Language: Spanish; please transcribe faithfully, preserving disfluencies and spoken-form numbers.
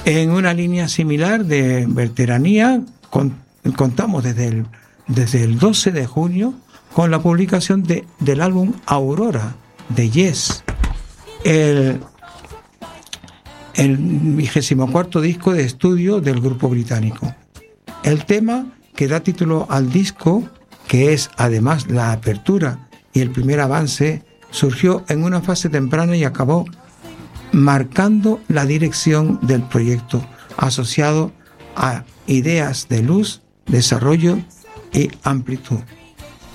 En una línea similar de veteranía, con, contamos desde el, desde el doce de junio con la publicación de, del álbum Aurora de Yes, el, el vigésimo cuarto disco de estudio del grupo británico. El tema que da título al disco, que es además la apertura y el primer avance, surgió en una fase temprana y acabó marcando la dirección del proyecto, asociado a ideas de luz, desarrollo y amplitud.